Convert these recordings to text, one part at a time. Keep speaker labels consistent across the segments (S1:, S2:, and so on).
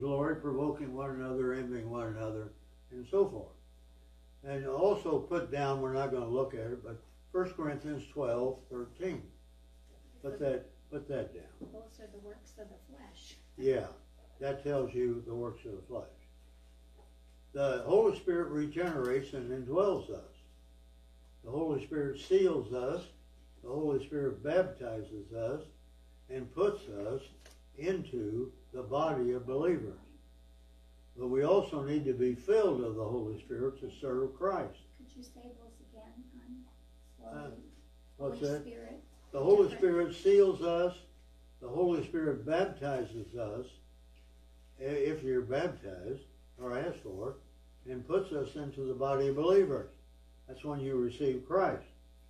S1: glory, provoking one another, envying one another, and so forth. And also put down, we're not going to look at it, but 1 Corinthians 12:13. Put that down.
S2: Those are the works of the flesh.
S1: Yeah, that tells you the works of the flesh. The Holy Spirit regenerates and indwells us. The Holy Spirit seals us. The Holy Spirit baptizes us and puts us into the body of believers. But we also need to be filled of the Holy Spirit to serve Christ.
S2: Could you say those again, hon?
S1: What's
S2: Holy
S1: that?
S2: Spirit.
S1: The Holy Spirit seals us. The Holy Spirit baptizes us, if you're baptized or asked for, and puts us into the body of believers. That's when you receive Christ.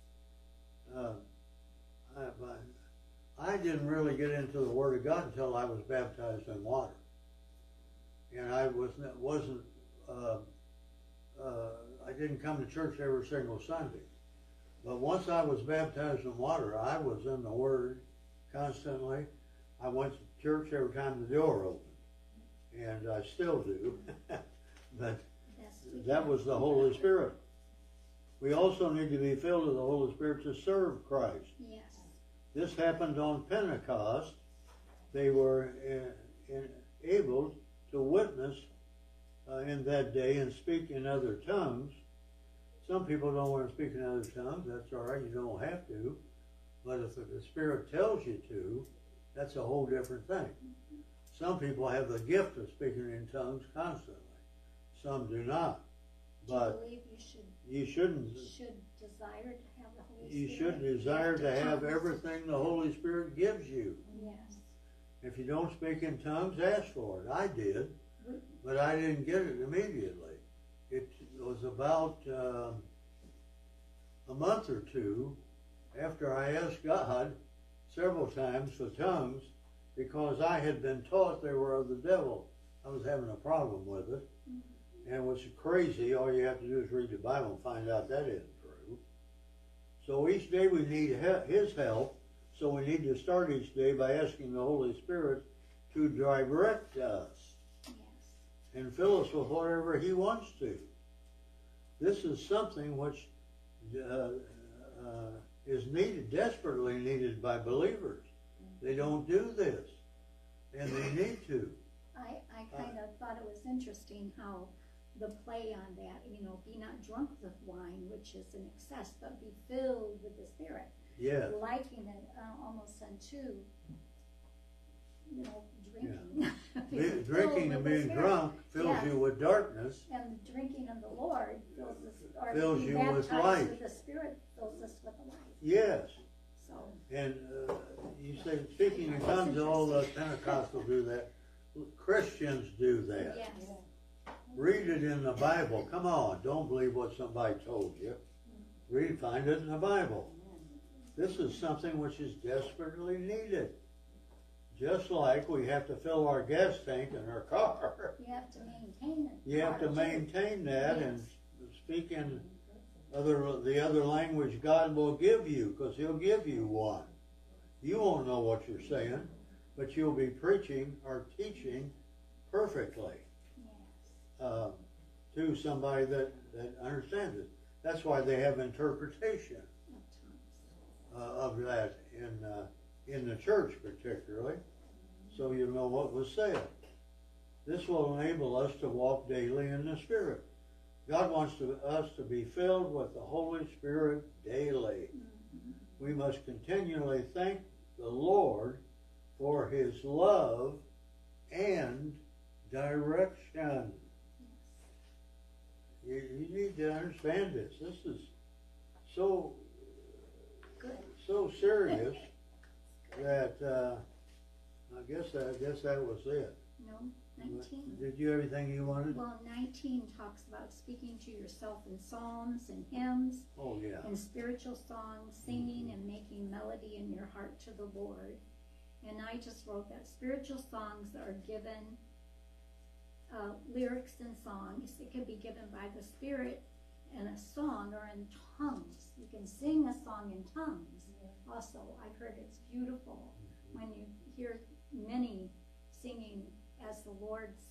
S1: I didn't really get into the Word of God until I was baptized in water, and I didn't come to church every single Sunday. But once I was baptized in water, I was in the Word constantly. I went to church every time the door opened, and I still do. But that was the Holy Spirit. We also need to be filled with the Holy Spirit to serve Christ.
S2: Yes.
S1: This happened on Pentecost. They were able to witness in that day and speak in other tongues. Some people don't want to speak in other tongues. That's all right. You don't have to. But if the Spirit tells you to, that's a whole different thing. Some people have the gift of speaking in tongues constantly. Some do not. But
S2: do you believe
S1: you shouldn't.
S2: Should desire to have the Holy Spirit?
S1: You should desire to have everything the Holy Spirit gives you.
S2: Yes.
S1: If you don't speak in tongues, ask for it. I did, but I didn't get it immediately. It was about a month or two after I asked God several times for tongues, because I had been taught they were of the devil. I was having a problem with it. And it was crazy. All you have to do is read the Bible and find out that isn't true. So each day we need His help. So we need to start each day by asking the Holy Spirit to direct us.
S2: Yes.
S1: And fill us with whatever He wants to. This is something which is needed, desperately needed by believers. They don't do this, and they need to.
S2: I kind of thought it was interesting how the play on that, be not drunk with wine, which is an excess, but be filled with the Spirit.
S1: Yeah.
S2: Liking it almost unto, drinking.
S1: Yeah. Drinking and being drunk fills you with darkness.
S2: And drinking of the Lord
S1: fills you with light.
S2: With the Spirit fills us with light.
S1: Yes.
S2: So.
S1: And you say speaking in tongues, all the Pentecostals do that. Christians do that.
S2: Yes.
S1: Read it in the Bible. Come on, don't believe what somebody told you. Find it in the Bible. This is something which is desperately needed. Just like we have to fill our gas tank in our car.
S2: You have to maintain it.
S1: You have to maintain that, yes. And speak in the other language God will give you, because He'll give you one. You won't know what you're saying, but you'll be preaching or teaching perfectly. To somebody that understands it. That's why they have interpretation of that in the church particularly, so you know what was said. This will enable us to walk daily in the Spirit. God wants us to be filled with the Holy Spirit daily. We must continually thank the Lord for His love and direction. You need to understand this. This is so serious that I guess that was it.
S2: No, 19.
S1: Did you have anything you wanted?
S2: Well, 19 talks about speaking to yourself in psalms and hymns.
S1: Oh yeah.
S2: And spiritual songs, singing and making melody in your heart to the Lord. And I just wrote that spiritual songs are given. Lyrics and songs. It can be given by the Spirit in a song or in tongues. You can sing a song in tongues. Also, I've heard it's beautiful when you hear many singing as the Lord